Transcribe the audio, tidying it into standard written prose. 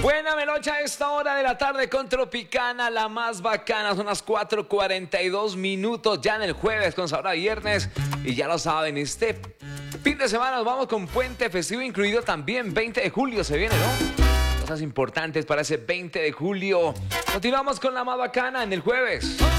Buena melocha a esta hora de la tarde con Tropicana, la más bacana. Son las 4:42 ya en el jueves con sabor a viernes. Y ya lo saben, este fin de semana nos vamos con puente festivo incluido también. 20 de julio se viene, ¿no? Cosas importantes para ese 20 de julio. Continuamos con la más bacana en el jueves.